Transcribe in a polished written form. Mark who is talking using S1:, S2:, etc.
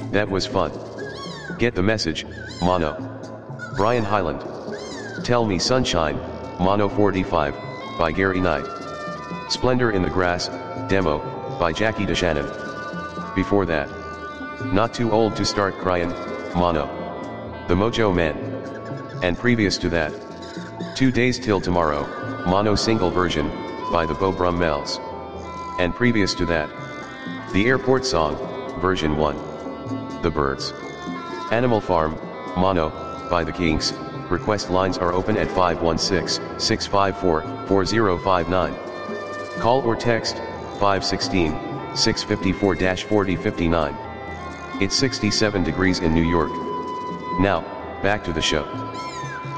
S1: That was fun. Get the message, Mono. Brian Hyland. Tell Me Sunshine, Mono 45, by Gary Knight. Splendor in the Grass, demo, by Jackie DeShannon. Before that, Not Too Old to Start Cryin', Mono. The Mojo Man. And previous to that, 2 Days Till Tomorrow, Mono single version, by the Beau Brummels. And previous to that, The Airport Song, version 1. The Birds. Animal Farm, Mono, by the Kinks. Request lines are open at 516-654-4059. Call or text, 516-654-4059. It's 67 degrees in New York. Now, back to the show.